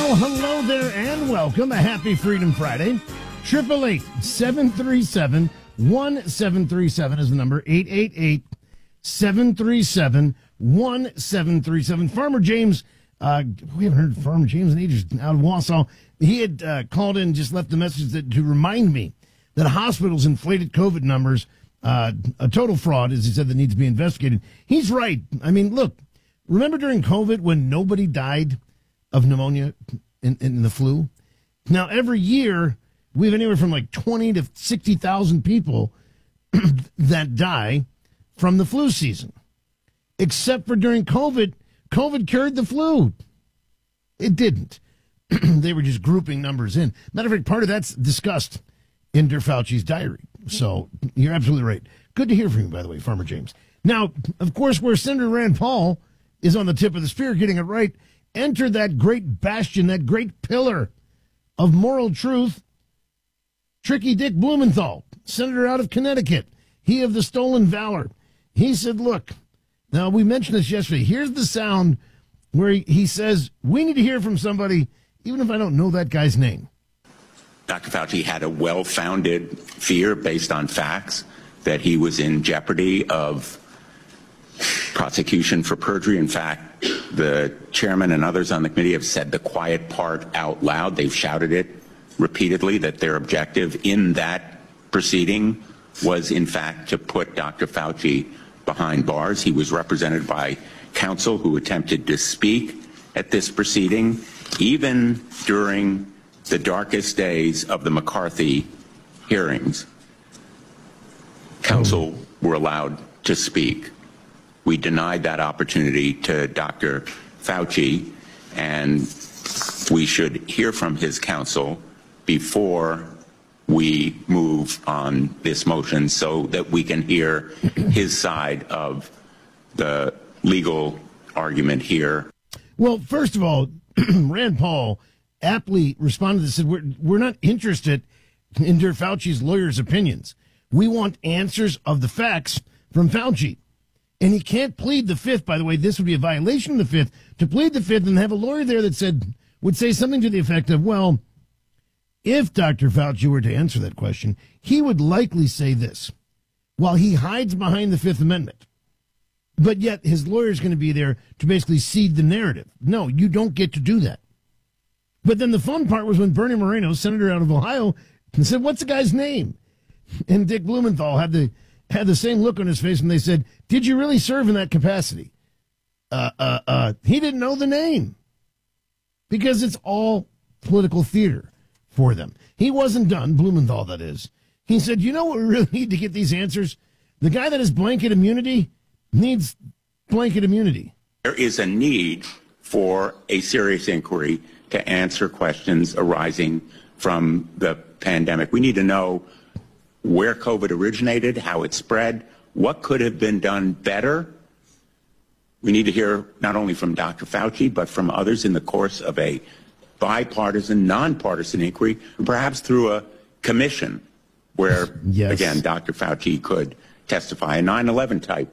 Well, hello there and welcome. A happy Freedom Friday. 888-737-1737 is the number. 888-737-1737. Farmer James, we haven't heard from Farmer James in ages, out of Wausau. He had called in, just left a message to remind me that hospitals inflated COVID numbers, a total fraud, as he said, that needs to be investigated. He's right. I mean, look, remember during COVID when nobody died of pneumonia in the flu? Now, every year, we have anywhere from like 20 to 60,000 people that die from the flu season. Except for during COVID, COVID cured the flu. It didn't. They were just grouping numbers in. Matter of fact, part of that's discussed in Der Fauci's diary. So you're absolutely right. Good to hear from you, by the way, Farmer James. Now, of course, where Senator Rand Paul is on the tip of the spear, getting it right, enter that great bastion, that great pillar of moral truth, Tricky Dick Blumenthal, senator out of Connecticut, he of the stolen valor. He said, look, now we mentioned this yesterday. Here's the sound where he says, we need to hear from somebody, even if I don't know that guy's name. Dr. Fauci had a well-founded fear based on facts that he was in jeopardy of prosecution for perjury. In fact, the chairman and others on the committee have said the quiet part out loud. They've shouted it repeatedly that their objective in that proceeding was, in fact, to put Dr. Fauci behind bars. He was represented by counsel who attempted to speak at this proceeding, even during the darkest days of the McCarthy hearings. Counsel were allowed to speak. We denied that opportunity to Dr. Fauci, and we should hear from his counsel before we move on this motion so that we can hear his side of the legal argument here. Well, first of all, Rand Paul aptly responded and said, we're not interested in Der Fauci's lawyers' opinions. We want answers of the facts from Fauci. And he can't plead the fifth. By the way, this would be a violation of the fifth, to plead the fifth and have a lawyer there that would say something to the effect of, well, if Dr. Fauci were to answer that question, he would likely say this, while he hides behind the Fifth Amendment. But yet his lawyer is going to be there to basically seed the narrative. No, you don't get to do that. But then the fun part was when Bernie Moreno, senator out of Ohio, said, what's the guy's name? And Dick Blumenthal had the same look on his face, and they said, did you really serve in that capacity? He didn't know the name. Because it's all political theater for them. He wasn't done, Blumenthal, that is. He said, you know what we really need to get these answers? The guy that has blanket immunity needs blanket immunity. There is a need for a serious inquiry to answer questions arising from the pandemic. We need to know where COVID originated, how it spread, what could have been done better. We need to hear not only from Dr. Fauci, but from others in the course of a bipartisan, nonpartisan inquiry, perhaps through a commission where, yes, again, Dr. Fauci could testify, a 9/11 type